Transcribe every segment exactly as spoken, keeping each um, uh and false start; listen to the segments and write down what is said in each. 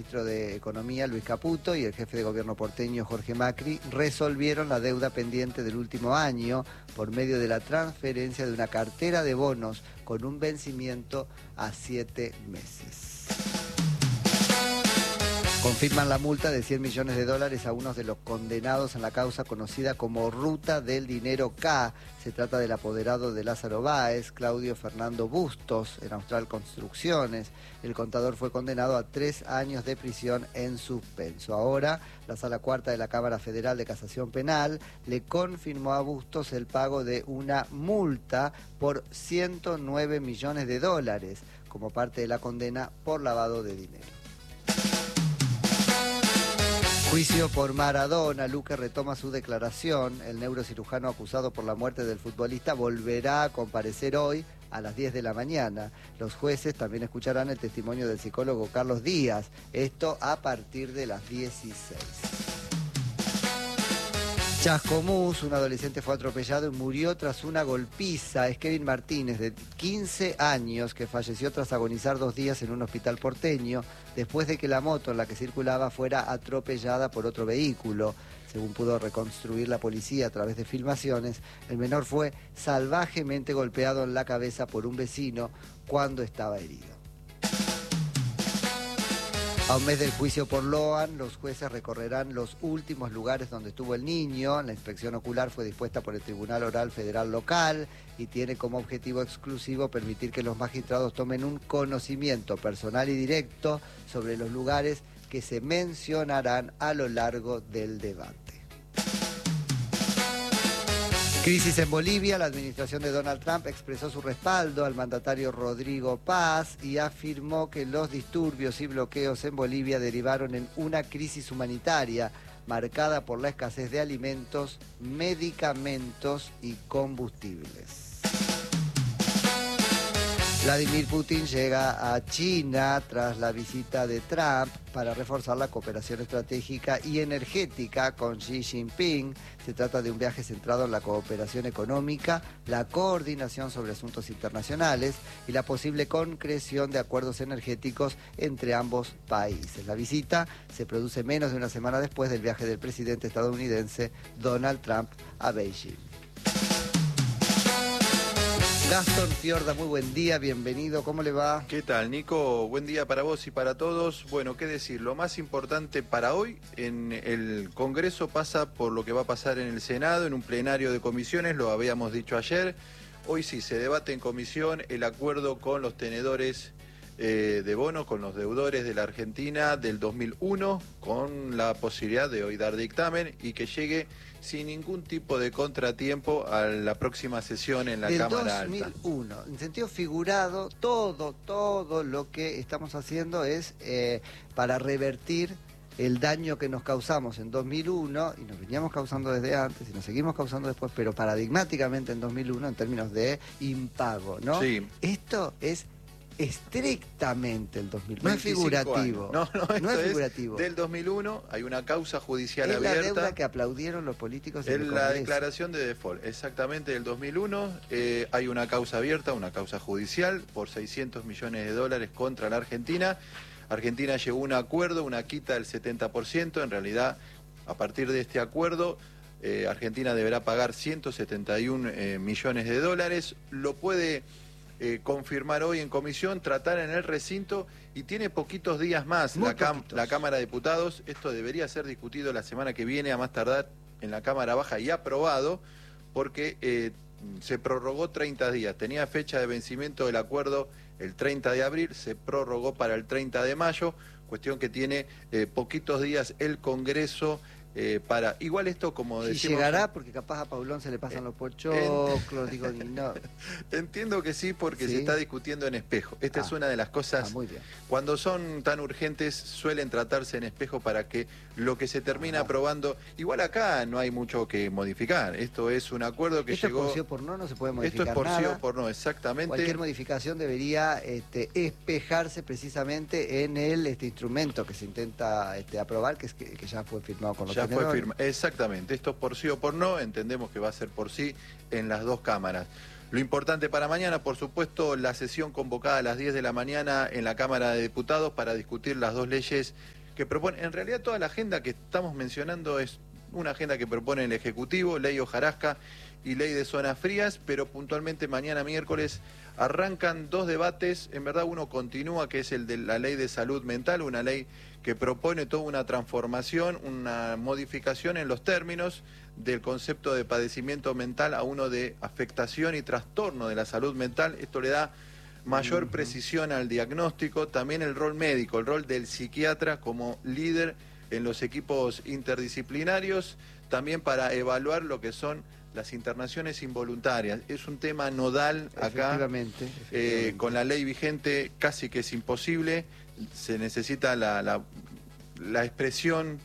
ministro de Economía, Luis Caputo, y el jefe de gobierno porteño, Jorge Macri, resolvieron la deuda pendiente del último año por medio de la transferencia de una cartera de bonos con un vencimiento a siete meses. Confirman la multa de cien millones de dólares a uno de los condenados en la causa conocida como Ruta del Dinero K. Se trata del apoderado de Lázaro Báez, Claudio Fernando Bustos, en Austral Construcciones. El contador fue condenado a tres años de prisión en suspenso. Ahora, la Sala Cuarta de la Cámara Federal de Casación Penal le confirmó a Bustos el pago de una multa por ciento nueve millones de dólares como parte de la condena por lavado de dinero. Juicio por Maradona. Luque retoma su declaración. El neurocirujano acusado por la muerte del futbolista volverá a comparecer hoy a las diez de la mañana. Los jueces también escucharán el testimonio del psicólogo Carlos Díaz. Esto a partir de las dieciséis. Chascomús, un adolescente fue atropellado y murió tras una golpiza. Es Kevin Martínez, de quince años, que falleció tras agonizar dos días en un hospital porteño, después de que la moto en la que circulaba fuera atropellada por otro vehículo. Según pudo reconstruir la policía a través de filmaciones, el menor fue salvajemente golpeado en la cabeza por un vecino cuando estaba herido. A un mes del juicio por Loan, los jueces recorrerán los últimos lugares donde estuvo el niño. La inspección ocular fue dispuesta por el Tribunal Oral Federal Local y tiene como objetivo exclusivo permitir que los magistrados tomen un conocimiento personal y directo sobre los lugares que se mencionarán a lo largo del debate. Crisis en Bolivia. La administración de Donald Trump expresó su respaldo al mandatario Rodrigo Paz y afirmó que los disturbios y bloqueos en Bolivia derivaron en una crisis humanitaria marcada por la escasez de alimentos, medicamentos y combustibles. Vladimir Putin llega a China tras la visita de Trump para reforzar la cooperación estratégica y energética con Xi Jinping. Se trata de un viaje centrado en la cooperación económica, la coordinación sobre asuntos internacionales y la posible concreción de acuerdos energéticos entre ambos países. La visita se produce menos de una semana después del viaje del presidente estadounidense Donald Trump a Beijing. Gastón Fiorda, muy buen día, bienvenido, ¿cómo le va? ¿Qué tal, Nico? Buen día para vos y para todos. Bueno, qué decir, lo más importante para hoy en el Congreso pasa por lo que va a pasar en el Senado, en un plenario de comisiones, lo habíamos dicho ayer. Hoy sí, se debate en comisión el acuerdo con los tenedores eh, de bonos, con los deudores de la Argentina del dos mil uno, con la posibilidad de hoy dar dictamen y que llegue sin ningún tipo de contratiempo a la próxima sesión en la del Cámara dos mil uno. Alta. En sentido figurado, todo, todo lo que estamos haciendo es eh, para revertir el daño que nos causamos en dos mil uno, y nos veníamos causando desde antes, y nos seguimos causando después, pero paradigmáticamente en dos mil uno en términos de impago, ¿no? Sí. Esto es estrictamente el dos mil uno, no es figurativo. No, no, esto no es figurativo. Es del dos mil uno, hay una causa judicial es abierta. Es la deuda que aplaudieron los políticos en el el Congreso. La Congreso. declaración de default, exactamente del dos mil uno, eh, hay una causa abierta, una causa judicial por seiscientos millones de dólares contra la Argentina. Argentina llegó a un acuerdo, una quita del setenta por ciento, en realidad a partir de este acuerdo eh, Argentina deberá pagar ciento setenta y uno eh, millones de dólares, lo puede eh, confirmar hoy en comisión, tratar en el recinto y tiene poquitos días más la, cam la Cámara de Diputados. Esto debería ser discutido la semana que viene a más tardar en la Cámara Baja y aprobado porque eh, se prorrogó treinta días, tenía fecha de vencimiento del acuerdo el treinta de abril, se prorrogó para el treinta de mayo, cuestión que tiene eh, poquitos días el Congreso eh, para... Igual esto, como y decimos... llegará, porque capaz a Paulón se le pasan eh, los pochoclos, digo, no. Entiendo que sí, porque ¿Sí? se está discutiendo en espejo. Esta ah, es una de las cosas... Ah, muy bien. Cuando son tan urgentes, suelen tratarse en espejo para que lo que se termina ah. aprobando... Igual acá no hay mucho que modificar. Esto es un acuerdo que esto llegó... Esto es por sí o por no, no se puede modificar Esto es por nada. sí o por no, exactamente. Cualquier modificación debería este, espejarse precisamente en el este instrumento que se intenta este, aprobar, que, es que, que ya fue firmado con los Ya fue firmado, exactamente. Esto es por sí o por no, entendemos que va a ser por sí en las dos cámaras. Lo importante para mañana, por supuesto, la sesión convocada a las diez de la mañana en la Cámara de Diputados para discutir las dos leyes que propone. En realidad toda la agenda que estamos mencionando es una agenda que propone el Ejecutivo, ley hojarasca y ley de zonas frías, pero puntualmente mañana miércoles arrancan dos debates. En verdad uno continúa, que es el de la ley de salud mental, una ley que propone toda una transformación, una modificación en los términos del concepto de padecimiento mental a uno de afectación y trastorno de la salud mental. Esto le da mayor uh-huh. precisión al diagnóstico, también el rol médico, el rol del psiquiatra como líder en los equipos interdisciplinarios, también para evaluar lo que son las internaciones involuntarias. Es un tema nodal acá, efectivamente, efectivamente. Eh, con la ley vigente casi que es imposible, se necesita la, la, la expresión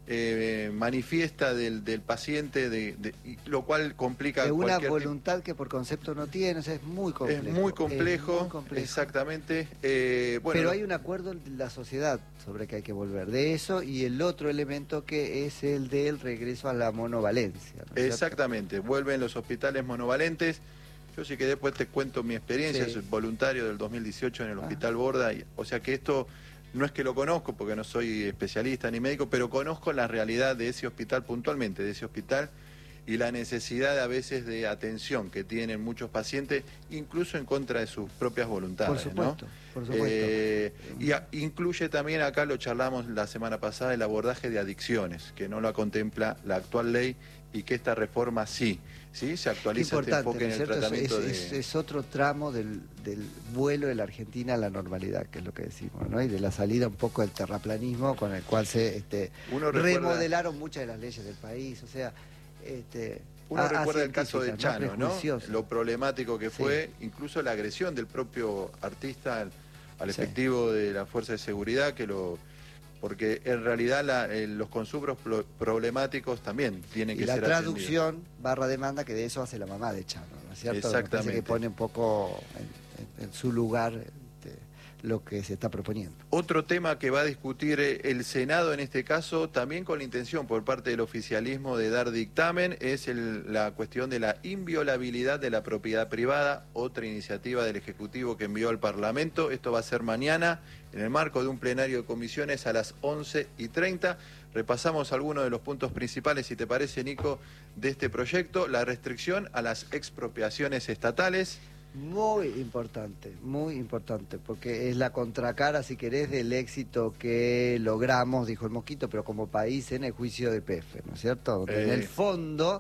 eh, manifiesta del, del paciente, de, de, lo cual complica de una cualquier voluntad que por concepto no tiene, o sea, es muy complejo. Es muy complejo, es muy complejo. Exactamente. Eh, bueno, pero hay un acuerdo en la sociedad sobre que hay que volver de eso, y el otro elemento que es el del regreso a la monovalencia, ¿no es exactamente, cierto? Vuelven los hospitales monovalentes. Yo sí que después te cuento mi experiencia, Sí. soy voluntario del dos mil dieciocho en el Ah. Hospital Borda, y, o sea que esto no es que lo conozco porque no soy especialista ni médico, pero conozco la realidad de ese hospital puntualmente, de ese hospital, y la necesidad a veces de atención que tienen muchos pacientes, incluso en contra de sus propias voluntades. Por supuesto, ¿no? por supuesto. Eh, y a, incluye también, acá lo charlamos la semana pasada, el abordaje de adicciones, que no lo contempla la actual ley y que esta reforma sí, sí se actualiza este enfoque en el tratamiento es, de... es, es otro tramo del, del vuelo de la Argentina a la normalidad, que es lo que decimos, ¿no? Y de la salida un poco del terraplanismo con el cual se este, Uno recuerda... remodelaron muchas de las leyes del país, o sea... Este, Uno a, recuerda a el caso de Chano, ¿no? Lo problemático que fue, sí. incluso la agresión del propio artista al, al efectivo sí. de la Fuerza de Seguridad, que lo... porque en realidad la, eh, los consumos problemáticos también tienen y que la ser traducción atendidos. barra demanda, que de eso hace la mamá de Chano, ¿no es cierto? Exactamente. Que pone un poco en, en, en su lugar este, lo que se está proponiendo. Otro tema que va a discutir el Senado en este caso, también con la intención por parte del oficialismo de dar dictamen, es el, la cuestión de la inviolabilidad de la propiedad privada, otra iniciativa del Ejecutivo que envió al Parlamento. Esto va a ser mañana en el marco de un plenario de comisiones a las once y treinta. Repasamos algunos de los puntos principales, si te parece, Nico, de este proyecto. La restricción a las expropiaciones estatales. Muy importante, muy importante, porque es la contracara, si querés, del éxito que logramos, dijo el Mosquito, pero como país en el juicio de P F, ¿no es cierto? Donde eh. en el fondo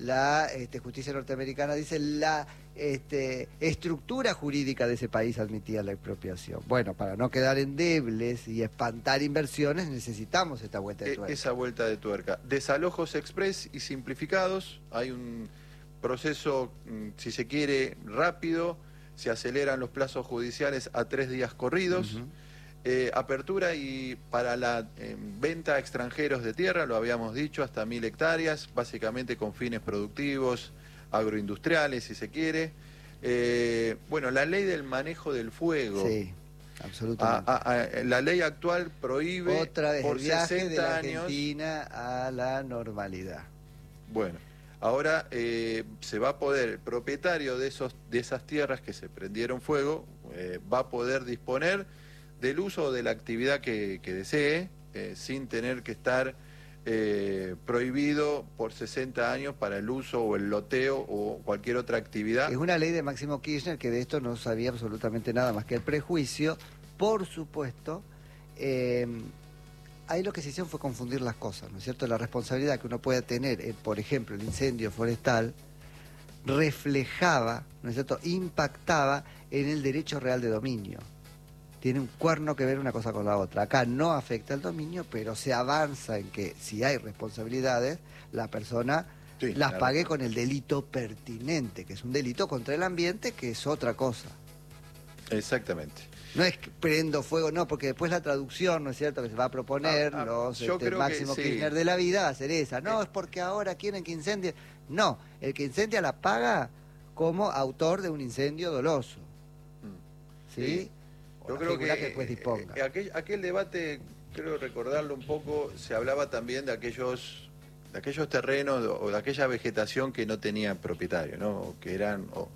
la este, justicia norteamericana dice la este, estructura jurídica de ese país admitía la expropiación. Bueno, para no quedar endebles y espantar inversiones necesitamos esta vuelta de tuerca. Esa vuelta de tuerca. Desalojos express y simplificados, hay un proceso, si se quiere, rápido, se aceleran los plazos judiciales a tres días corridos. Uh-huh. eh, apertura y para la eh, venta a extranjeros de tierra, lo habíamos dicho, hasta mil hectáreas, básicamente con fines productivos, agroindustriales, si se quiere. Eh, bueno, la ley del manejo del fuego. Sí, absolutamente. A, a, a, la ley actual prohíbe otra vez por el viaje sesenta de la años, Argentina a la normalidad. Bueno. Ahora eh, se va a poder, el propietario de, esos, de esas tierras que se prendieron fuego, eh, va a poder disponer del uso o de la actividad que, que desee, eh, sin tener que estar eh, prohibido por sesenta años para el uso o el loteo o cualquier otra actividad. Es una ley de Máximo Kirchner que de esto no sabía absolutamente nada más que el prejuicio, por supuesto. Eh, Ahí lo que se hicieron fue confundir las cosas, ¿no es cierto? La responsabilidad que uno pueda tener, eh, por ejemplo, el incendio forestal, reflejaba, ¿no es cierto?, impactaba en el derecho real de dominio. Tiene un cuerno que ver una cosa con la otra. Acá no afecta el dominio, pero se avanza en que si hay responsabilidades, la persona sí, las claro. pague con el delito pertinente, que es un delito contra el ambiente, que es otra cosa. Exactamente. No es que prendo fuego, no, porque después la traducción, ¿no es cierto?, que se va a proponer, ah, ah, los este, Máximo que, Kirchner sí. de la vida va a ser esa. No, eh. es porque ahora quieren que incendie. No, el que incendia la paga como autor de un incendio doloso. ¿Sí? ¿Sí? Yo creo que, que después disponga. Eh, aquel, aquel debate, creo recordarlo un poco, se hablaba también de aquellos, de aquellos terrenos o de aquella vegetación que no tenían propietario, ¿no? Que eran... O,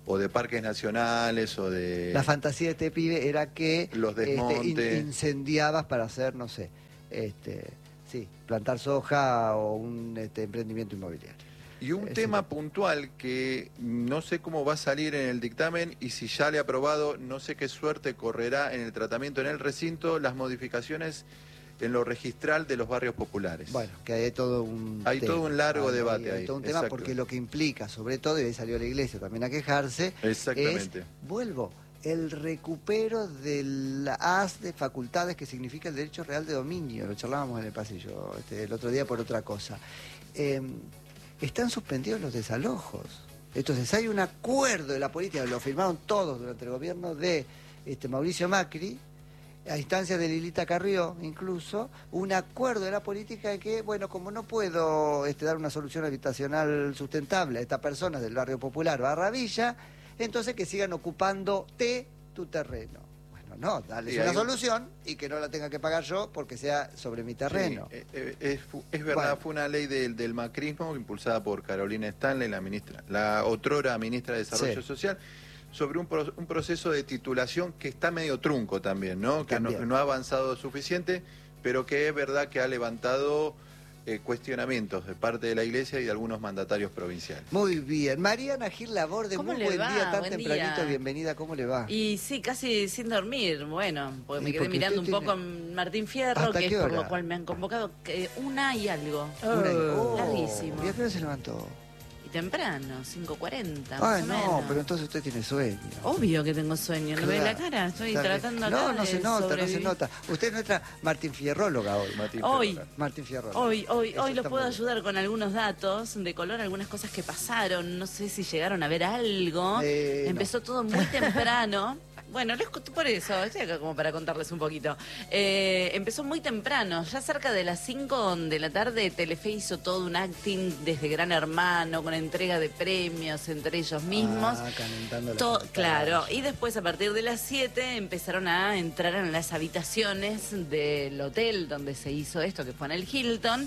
o de parques nacionales o de... La fantasía de este pibe era que los desmontes. Este, in, incendiabas para hacer, no sé, este, sí, plantar soja o un este, emprendimiento inmobiliario. Y un Ese tema tema. puntual que no sé cómo va a salir en el dictamen y si ya le ha aprobado, no sé qué suerte correrá en el tratamiento en el recinto, las modificaciones en lo registral de los barrios populares. Bueno, que hay todo un Hay tema, todo un largo hay, debate hay, hay ahí, todo un tema exacto. porque lo que implica, sobre todo, y ahí salió la iglesia también a quejarse, Exactamente. es, vuelvo, el recupero del haz de facultades que significa el derecho real de dominio. Lo charlábamos en el pasillo este, el otro día por otra cosa. Eh, están suspendidos los desalojos. Entonces hay un acuerdo de la política, lo firmaron todos durante el gobierno de este, Mauricio Macri, a instancias de Lilita Carrió, incluso, un acuerdo de la política de que, bueno, como no puedo este, dar una solución habitacional sustentable a estas personas del barrio popular barra Villa, entonces que sigan ocupándote tu terreno. Bueno, no, dale una solución y que no la tenga que pagar yo porque sea sobre mi terreno. Sí, eh, es, es verdad, bueno. Fue una ley del, del macrismo impulsada por Carolina Stanley, la ministra, la otrora ministra de Desarrollo sí. Social, sobre un, pro, un proceso de titulación que está medio trunco también, ¿no? Que no, no ha avanzado suficiente, pero que es verdad que ha levantado eh, cuestionamientos de parte de la Iglesia y de algunos mandatarios provinciales. Muy bien. Mariana Gil Laborde, muy buen va? día, tan buen tempranito, día. Bienvenida, ¿cómo le va? Y sí, casi sin dormir, bueno, porque me quedé mirando un tiene... poco en Martín Fierro, que es por lo cual me han convocado, que una y algo. Oh, una y... oh, larguísimo. ¿Y a qué hora se levantó? Temprano, cinco cuarenta. Ah, no, menos. Pero entonces usted tiene sueño. Obvio que tengo sueño, ¿no claro. ve la cara? Estoy Tal tratando acá No, no se nota, sobrevivir. no se nota. Usted es nuestra Martín Fierróloga hoy. Martín hoy, Fierróloga. Martín Fierróloga. Hoy, hoy, hoy los puedo ayudar con algunos datos de color, algunas cosas que pasaron. No sé si llegaron a ver algo. Eh, Empezó no. todo muy temprano. Bueno, les, por eso, estoy acá como para contarles un poquito. Eh, empezó muy temprano, ya cerca de las cinco de la tarde, Telefe hizo todo un acting desde Gran Hermano, con entrega de premios entre ellos mismos. Ah, calentando la todo, claro, y después a partir de las siete empezaron a entrar en las habitaciones del hotel donde se hizo esto, que fue en el Hilton,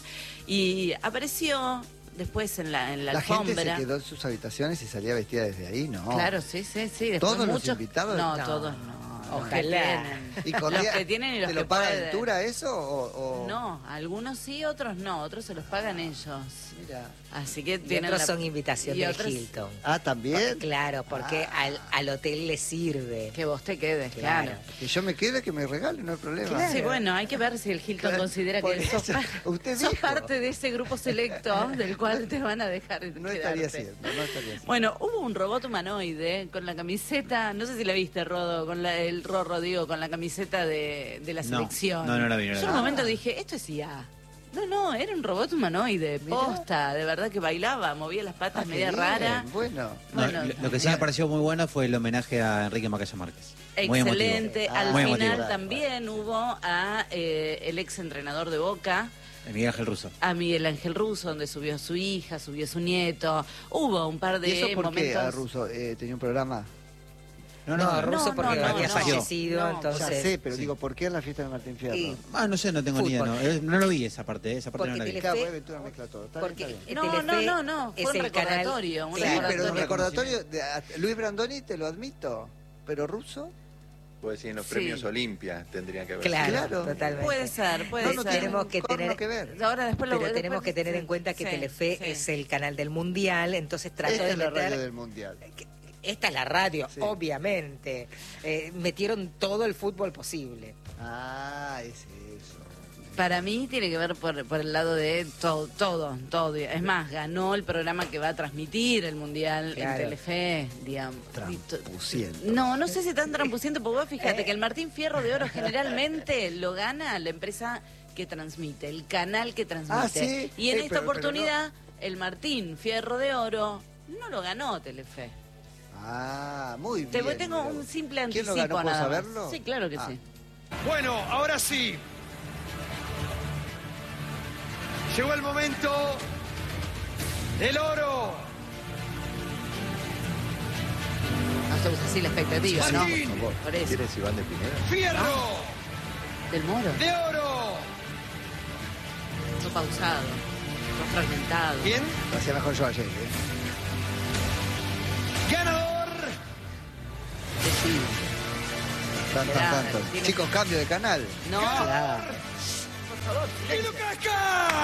y apareció... Después en la, en la, la alfombra. La gente se quedó en sus habitaciones y salía vestida desde ahí, ¿no? Claro, sí, sí, sí. Después ¿Todos muchos... los invitados? No, no, todos no. Ojalá. ¿Y con los que tienen y los ¿te que lo paga pueden? Ventura eso o, o...? No, algunos sí, otros no. Otros se los pagan ellos. Mira. Así que y tienen otros la... son invitación del otros... Hilton. Ah, ¿también? Porque, claro, porque ah. al, al hotel le sirve. Que vos te quedes, claro. claro. Que yo me quede, que me regale, no hay problema. Claro. Sí, bueno, hay que ver si el Hilton claro. considera que sos, par... ¿Usted sos parte de ese grupo selecto del cual te van a dejar no estaría haciendo, no estaría haciendo. Bueno, hubo un robot humanoide con la camiseta, no sé si la viste, Rodo, con la, el Rorro, digo, con la camiseta de, de la selección. No, no, no la vi. No la vi. Yo en un momento dije, esto es I A. No, no, era un robot humanoide, posta, de verdad que bailaba, movía las patas ah, media bien, rara. Bueno, no, bueno lo, lo que sí me pareció muy bueno fue el homenaje a Enrique Macaya Márquez. Excelente. Ah, Al muy final emotivo. también hubo a eh, el ex entrenador de Boca. Miguel Ángel Russo. A Miguel Ángel Russo, donde subió a su hija, subió a su nieto. Hubo un par de ¿Y eso por momentos. qué a Russo eh, tenía un programa? No, no, no Russo no, porque no, no, había no, fallecido, no, entonces... Ya sé, pero sí. digo, ¿por qué en la fiesta de Martín Fierro? Y, ah, no sé, no tengo ni idea, no, no lo vi esa parte, esa parte porque no la vi. Telefe, claro, mezcla todo. Está porque bien, está bien. No, no, no, no, fue un recordatorio. Un sí, recordatorio. pero un recordatorio, de, a, Luis Brandoni, te lo admito, pero Russo... Puede decir, en los sí. premios Olimpia tendrían que ver. Claro, claro, totalmente. Puede ser, puede no, no ser. Tenemos que tener, que ver. Ahora después lo, pero después tenemos que tener sí, en cuenta que sí, Telefe sí. es el canal del Mundial, entonces trató Esta de es la meter... radio del Mundial. Esta es la radio, sí. obviamente. Eh, metieron todo el fútbol posible. Ah, es eso. Para mí tiene que ver por, por el lado de todo, todo, todo. Es más, ganó el programa que va a transmitir el Mundial claro. en Telefe, digamos. Trampuciento. No, no sé si tan trampuciento, porque vos fíjate que el Martín Fierro de Oro generalmente lo gana la empresa que transmite, el canal que transmite. Ah, ¿sí? Y en eh, esta pero, oportunidad, pero no. el Martín Fierro de Oro no lo ganó Telefe. Ah, muy bien. Te, tengo un simple anticipo. ¿Quién lo ganó? ¿Puedo nada saberlo? Sí, claro que ah. sí. Bueno, ahora sí. Llegó el momento del oro. No sé si la expectativa, ¿no? Martín. Por eso. ¿Quién es Iván de Pineda? Fierro. Ah, ¿del Moro? De oro. Todo pausado, todo fragmentado. ¿Quién? Lo hacía mejor yo ayer, ¿eh? Ganador Sí. Tan, tan, Mirá, tanto. tiene- Chicos, cambio de canal. No, Claro. por favor. ¡Guido Casca!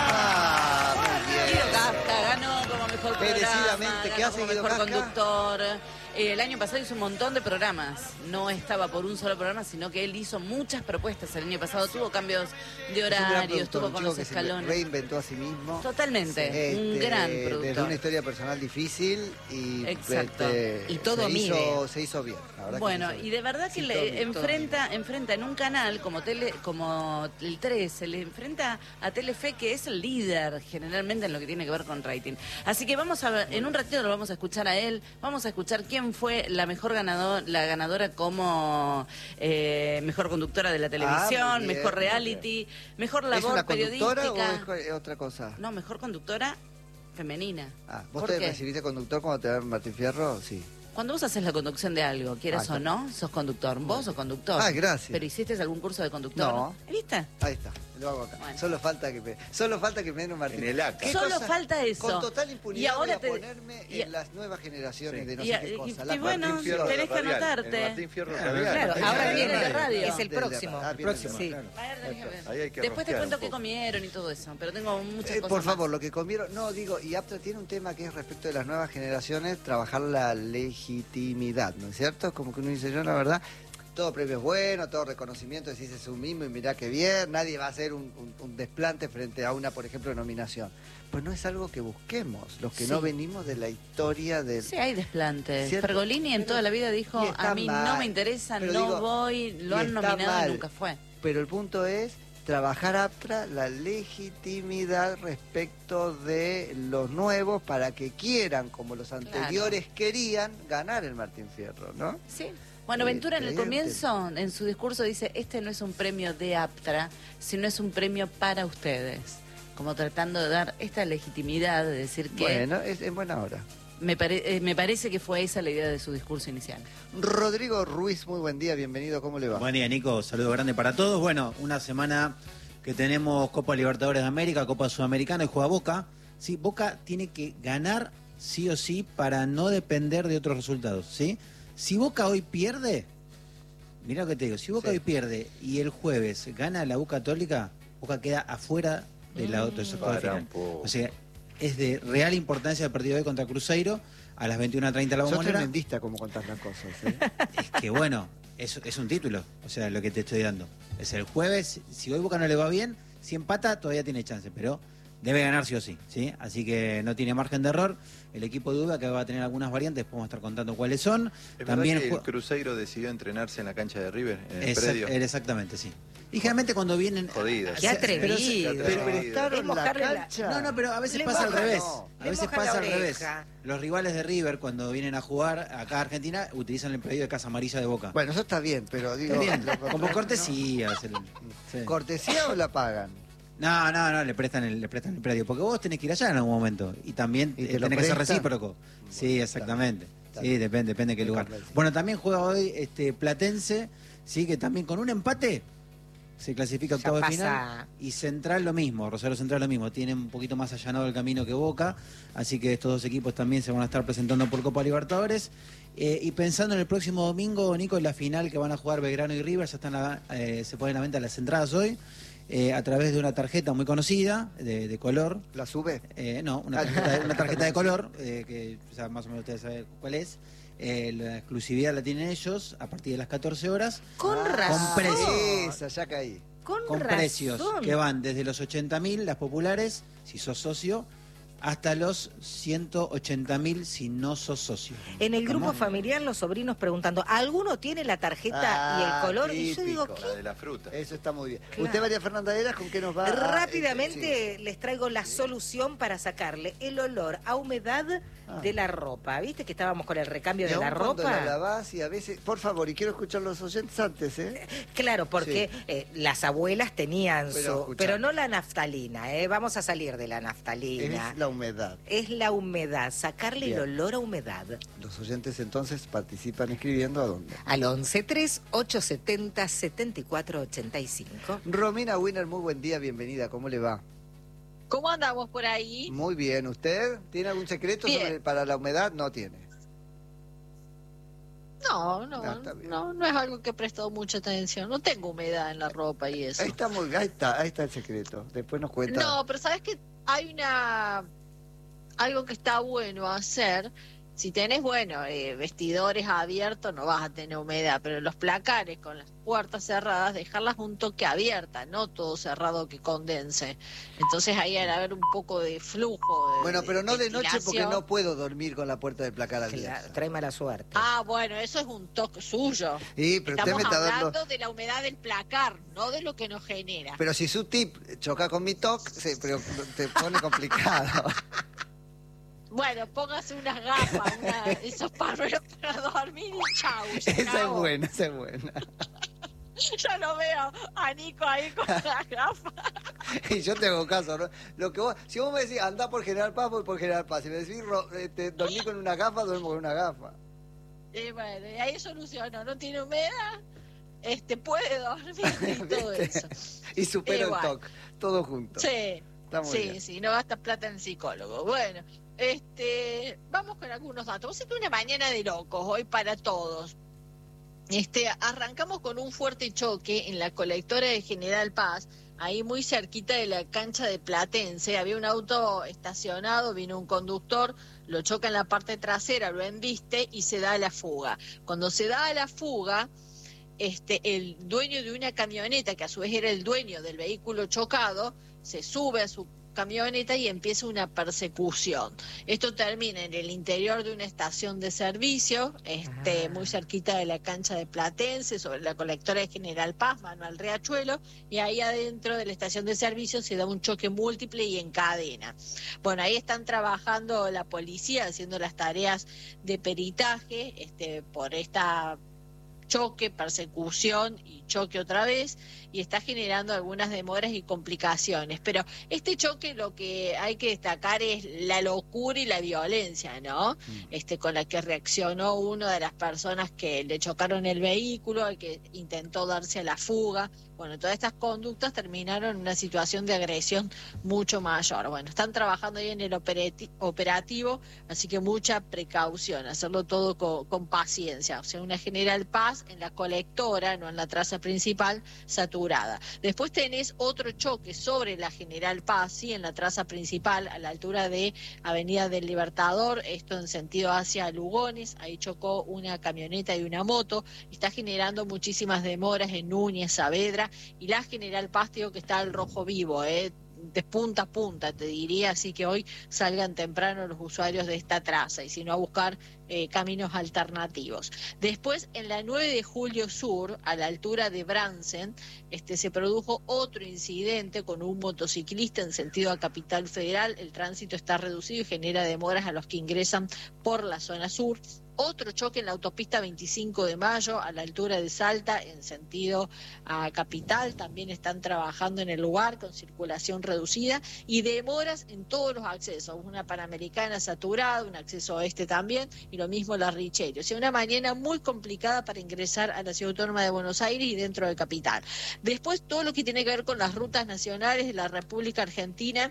Ah, muy bien. Guido Casca ganó como mejor Merecidamente. programa, ¿Qué ganó hace como Guido mejor Casca? conductor. Eh, el año pasado hizo un montón de programas. No estaba por un solo programa, sino que él hizo muchas propuestas. El año pasado tuvo cambios de Es un gran horarios, productor, estuvo un con chico los que se escalones. reinventó a sí mismo. Totalmente, un Este, gran Desde productor. una historia personal difícil y, Exacto. este, Y todo se mide. hizo, se hizo bien. la verdad que Bueno, se hizo y bien. de verdad que Sí, le todo bien, todo enfrenta, enfrenta en un canal como tele, como el tres, se le enfrenta a Telefe, que es el líder generalmente en lo que tiene que ver con rating. Así que vamos a ver, en un ratito lo vamos a escuchar a él, vamos a escuchar quién fue la mejor ganador, la ganadora como eh, mejor conductora de la televisión, Ah, muy bien, mejor muy reality, mejor ¿Es labor una conductora periodística. o es otra cosa? No, mejor conductora femenina. Ah, ¿vos ¿Por te qué? recibiste conductor cuando te dan Martín Fierro? Sí. Cuando vos haces la conducción de algo, quieras Ah, o está. no, sos conductor. Vos sos conductor. Ah, gracias. ¿Pero hiciste algún curso de conductor? No. ¿Viste? Ahí está, lo hago acá. Bueno. Solo falta que me, solo falta que me den un Martín. En el acta. ¿Qué Solo cosa? falta eso. Con total impunidad Y ahora voy a te- ponerme y- en las nuevas generaciones Sí. de no Y- sé qué y- cosa. y La bueno, Martín Fierro tenés que radial, anotarte. el Martín Fierro Claro, radial. claro, Ahí ahora está. viene de radio. Es el Del de- próximo. ah, viene Próximo, de- claro. A ver, tenés que ver. Ahí hay que Después te rosquear cuento un qué poco. comieron y todo eso, pero tengo muchas Eh, cosas por favor, más. lo que comieron, no digo, y Aptra tiene un tema que es respecto de las nuevas generaciones, trabajar la legitimidad, ¿no es cierto? Como que uno dice, yo la verdad, todo premio es bueno, todo reconocimiento, decís es un mismo y mirá qué bien, nadie va a hacer un, un- un desplante frente a una, por ejemplo, nominación. Pues no es algo que busquemos, los que Sí. no venimos de la historia del... Sí, hay desplantes. ¿Cierto? Pergolini en Pero- toda la vida dijo, y está a mí no mal. me interesa, Pero no digo, voy, lo y han está nominado mal. y nunca fue. Pero el punto es trabajar Aptra la legitimidad respecto de los nuevos para que quieran, como los anteriores querían, ganar el Martín Fierro, ¿no? Sí. Bueno, Eh, Ventura en el evidente. comienzo, en su discurso, dice, este no es un premio de Aptra, sino es un premio para ustedes. Como tratando de dar esta legitimidad de decir que Bueno, es en buena hora. me, pare- eh, me parece que fue esa la idea de su discurso inicial. Rodrigo Ruiz, muy buen día, bienvenido, ¿cómo le va? Buen día, Nico. Saludo grande para todos. Bueno, una semana que tenemos Copa Libertadores de América, Copa Sudamericana y juega Boca. Sí, Boca tiene que ganar sí o sí para no depender de otros resultados, ¿sí? Si Boca hoy pierde, mira lo que te digo, si Boca Sí. hoy pierde y el jueves gana la U Católica, Boca queda afuera de la otra Para final. un poco. O sea, es de real importancia el partido de hoy contra Cruzeiro a las veintiuna treinta la Sos Bombonera. tremendista como contás las cosas, ¿eh? Es que bueno, es, es un título, o sea, lo que te estoy dando. Es el jueves, si hoy Boca no le va bien, si empata todavía tiene chance, pero debe ganar sí o sí, ¿sí? Así que no tiene margen de error. El equipo de Uva que va a tener algunas variantes, podemos estar contando cuáles son. ¿Es También verdad que el jue- Cruzeiro decidió entrenarse en la cancha de River, en el Exact- predio? era exactamente, sí. Y generalmente cuando vienen... Jodido. Qué Se- atrevido. pero se- Qué Pero atrevido. prestaron Es la mojarle la- cancha. No, no, pero a veces Le pasa al moja, revés. no. A Le veces moja la pasa al revés. oreja. Los rivales de River, cuando vienen a jugar acá a Argentina, utilizan el predio de Casa Amarilla de Boca. Bueno, eso está bien, pero digo... Está bien, lo- como cortesía. se le- sí. ¿Cortesía o la pagan? No, no, no, le prestan el, le prestan el predio, porque vos tenés que ir allá en algún momento y también ¿Y eh, te lo tenés que ser prestan? recíproco. Sí, exactamente. está Sí, bien. depende, depende de qué Me lugar. convence. Bueno, también juega hoy este Platense, sí, que también con un empate se clasifica a Ya octavo de pasa. final. Y Central lo mismo, Rosario Central lo mismo, tiene un poquito más allanado el camino que Boca, así que estos dos equipos también se van a estar presentando por Copa Libertadores. Eh, y pensando en el próximo domingo, Nico, en la final que van a jugar Belgrano y River, ya están a- eh, se ponen a venta las entradas hoy, eh, a través de una tarjeta muy conocida, de, de color. ¿La sube? Eh, no, una tarjeta, una tarjeta de color, eh, que ya más o menos ustedes saben cuál es. Eh, la exclusividad la tienen ellos a partir de las catorce horas, Con Ah, razón. precios. Esa, ya caí. Con, con razón. precios que van desde los ochenta mil, las populares, si sos socio, hasta los ciento ochenta mil si no sos socio. En el grupo ¿Cómo? familiar los sobrinos preguntando, ¿alguno tiene la tarjeta Ah, y el color? Y yo digo, típico. La de la fruta. Eso está muy bien. Claro. ¿Usted, María Fernanda Eras, con qué nos va? a- rápidamente les traigo la solución para sacarle el olor a humedad Ah. de la ropa. ¿Viste que estábamos con el recambio Y de aún la cuando ropa? la lavás y a veces... Por favor, y quiero escuchar los oyentes antes, ¿eh? Claro, porque eh, las abuelas tenían Pero, su... escuchá. Pero no la naftalina, ¿eh? Vamos a salir de la naftalina. Es la humedad. Es la humedad, sacarle Bien. el olor a humedad. Los oyentes entonces participan escribiendo a dónde. Al once tres ocho setenta setenta y cuatro ochenta y cinco. Romina Winner, muy buen día, bienvenida, ¿cómo le va? ¿Cómo andamos por ahí? Muy bien, ¿usted tiene algún secreto Bien. sobre- para la humedad? No tiene. No, no, Ah, está bien. no, no es algo que he prestado mucha atención. No tengo humedad en la ropa y eso. Ahí está, muy, ahí está, ahí está el secreto. Después nos cuenta. No, pero sabes que hay una algo que está bueno hacer. Si tenés, bueno, eh, vestidores abiertos, no vas a tener humedad, pero los placares con las puertas cerradas, dejarlas un toque abierta, no todo cerrado que condense. Entonces ahí al haber un poco de flujo. De, Bueno, pero no de noche porque ventilación. no puedo dormir con la puerta del placar abierta. Claro, trae mala suerte. Ah, bueno, eso es un toque suyo. Sí, pero usted Estamos me está hablando dando... de la humedad del placar, no de lo que nos genera. Pero si su tip choca con mi toc, se pero te pone complicado. Bueno, póngase unas gafas, una, esos pañuelos para dormir y chau. se Esa es acabó. buena, esa es buena. Yo lo veo a Nico ahí con las gafas. Y yo te hago caso, ¿no? Lo que vos, si vos me decís, andá por General Paz, voy por General Paz. Si me decís, ro- este, dormí con una gafa, duermo con una gafa. Y bueno, y ahí solucionó, no tiene humedad, este puede dormir y todo ¿Viste? eso. Y supero Igual. el toc, todo junto. Sí, Está muy sí, bien. sí, no gastas plata en psicólogo. Bueno, este, vamos con algunos datos. Vos sé que una mañana de locos hoy para todos. Este, arrancamos con un fuerte choque en la colectora de General Paz, ahí muy cerquita de la cancha de Platense. Había un auto estacionado, vino un conductor, lo choca en la parte trasera, lo embiste y se da a la fuga. Cuando se da a la fuga, este, el dueño de una camioneta, que a su vez era el dueño del vehículo chocado, se sube a su camioneta y empieza una persecución. Esto termina en el interior de una estación de servicio, este, Ah. muy cerquita de la cancha de Platense, sobre la colectora de General Paz, Manuel Riachuelo, y ahí adentro de la estación de servicio se da un choque múltiple y en cadena. Bueno, ahí están trabajando la policía, haciendo las tareas de peritaje, este, por esta choque, persecución y choque otra vez, y está generando algunas demoras y complicaciones. Pero este choque lo que hay que destacar es la locura y la violencia, ¿no? Mm. Este, con la que reaccionó una de las personas que le chocaron el vehículo, el que intentó darse a la fuga. Bueno, todas estas conductas terminaron en una situación de agresión mucho mayor. Bueno, están trabajando ahí en el operati- operativo, así que mucha precaución, hacerlo todo con, con paciencia. O sea, una General Paz en la colectora, no en la traza principal, saturada. Después tenés otro choque sobre la General Paz, sí, en la traza principal, a la altura de Avenida del Libertador, esto en sentido hacia Lugones. Ahí chocó una camioneta y una moto, está generando muchísimas demoras en Núñez, Saavedra, y la General Paz, digo que está al rojo vivo, eh, de punta a punta, te diría, así que hoy salgan temprano los usuarios de esta traza, y si no a buscar eh, caminos alternativos. Después, en la nueve de Julio Sur, a la altura de Bransen, este, se produjo otro incidente con un motociclista en sentido a Capital Federal. El tránsito está reducido y genera demoras a los que ingresan por la zona sur. Otro choque en la autopista veinticinco de mayo, a la altura de Salta, en sentido a Capital. También están trabajando en el lugar con circulación reducida y demoras en todos los accesos. Una Panamericana saturada, un acceso oeste también, y lo mismo la Richelli. O sea, una mañana muy complicada para ingresar a la Ciudad Autónoma de Buenos Aires y dentro de Capital. Después, todo lo que tiene que ver con las rutas nacionales de la República Argentina.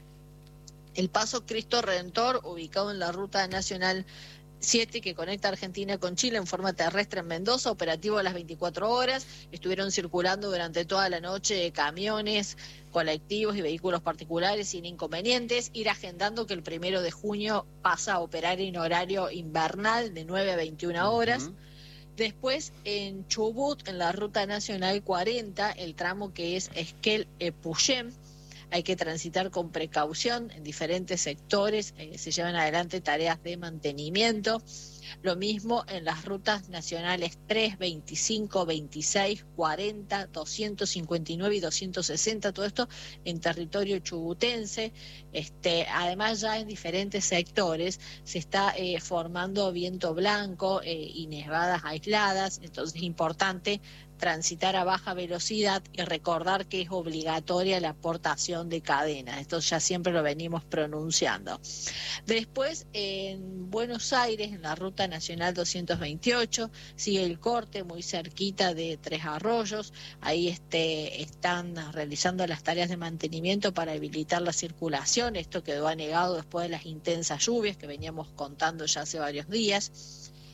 El Paso Cristo Redentor, ubicado en la Ruta Nacional siete, que conecta Argentina con Chile en forma terrestre en Mendoza, operativo a las veinticuatro horas. Estuvieron circulando durante toda la noche camiones, colectivos y vehículos particulares sin inconvenientes. Ir agendando que el primero de junio pasa a operar en horario invernal de nueve a veintiuna horas. Ujú. Después, en Chubut, en la Ruta Nacional cuarenta, el tramo que es Esquel-Puyén, hay que transitar con precaución en diferentes sectores, eh, se llevan adelante tareas de mantenimiento. Lo mismo en las rutas nacionales tres, veinticinco, veintiséis, cuarenta, doscientos cincuenta y nueve y doscientos sesenta, todo esto en territorio chubutense. Este, además, ya en diferentes sectores se está eh, formando viento blanco eh, y nevadas aisladas, entonces es importante transitar a baja velocidad y recordar que es obligatoria la aportación de cadenas. Esto ya siempre lo venimos pronunciando. Después, en Buenos Aires, en la Ruta Nacional doscientos veintiocho, sigue el corte muy cerquita de Tres Arroyos. Ahí este, están realizando las tareas de mantenimiento para habilitar la circulación. Esto quedó anegado después de las intensas lluvias que veníamos contando ya hace varios días.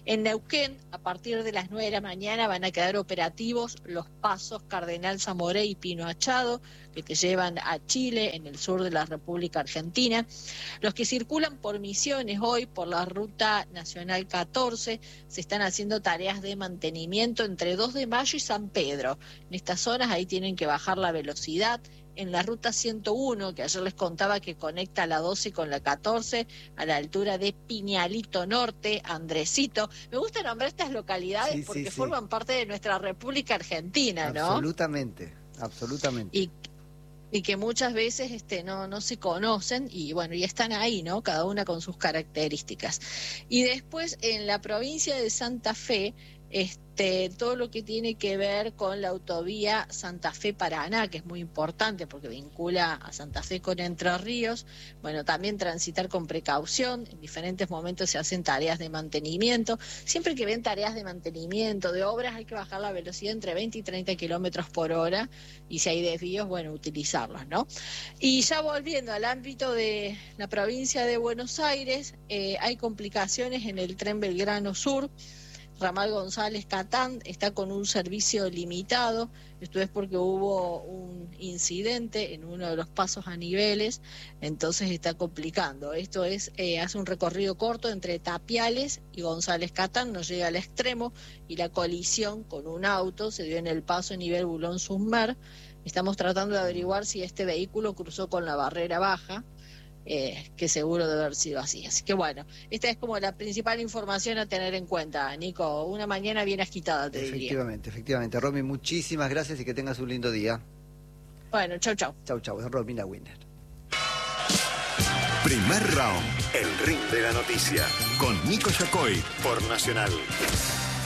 En Neuquén, a partir de las nueve de la mañana van a quedar operativos los pasos Cardenal Zamoré y Pino Achado, que te llevan a Chile, en el sur de la República Argentina. Los que circulan por Misiones hoy, por la Ruta Nacional catorce, se están haciendo tareas de mantenimiento entre dos de mayo y San Pedro. En estas zonas ahí tienen que bajar la velocidad. En la Ruta ciento uno, que ayer les contaba que conecta la doce con la catorce, a la altura de Piñalito Norte, Andresito. Me gusta nombrar estas localidades sí, porque sí, sí. forman parte de nuestra República Argentina, ¿no? Absolutamente, absolutamente. Y y que muchas veces este, no, no se conocen y bueno, y están ahí, ¿no? Cada una con sus características. Y después en la provincia de Santa Fe, este, todo lo que tiene que ver con la autovía Santa Fe-Paraná, que es muy importante porque vincula a Santa Fe con Entre Ríos, bueno, también transitar con precaución, en diferentes momentos se hacen tareas de mantenimiento, siempre que ven tareas de mantenimiento, de obras, hay que bajar la velocidad entre veinte y treinta kilómetros por hora, y si hay desvíos, bueno, utilizarlos, ¿no? Y ya volviendo al ámbito de la provincia de Buenos Aires, eh, hay complicaciones en el tren Belgrano Sur. Ramal González Catán está con un servicio limitado. Esto es porque hubo un incidente en uno de los pasos a niveles, entonces está complicando. Esto es, eh, hace un recorrido corto entre Tapiales y González Catán, no llega al extremo, y la colisión con un auto se dio en el paso a nivel Bulón-Summer. Estamos tratando de averiguar si este vehículo cruzó con la barrera baja, Eh, que seguro debe haber sido así. Así que bueno, esta es como la principal información a tener en cuenta, Nico. Una mañana bien agitada, te diría. Efectivamente, efectivamente. Romy, muchísimas gracias y que tengas un lindo día. Bueno, chau, chau. Chau, chau. Es Romina Winner. Primer round, el ring de la noticia, con Nico Yacoy por Nacional.